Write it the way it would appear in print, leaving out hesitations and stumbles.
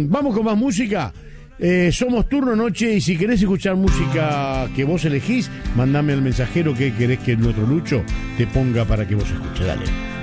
Vamos con más música. Somos Turno Noche y si querés escuchar música que vos elegís, mandame al mensajero que querés que nuestro Lucho te ponga para que vos escuches. Dale.